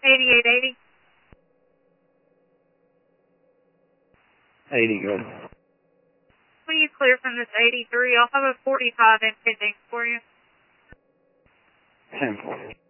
8880. 80, good. Will you clear from this 83? I'll have a 45 impending for you. 10-4.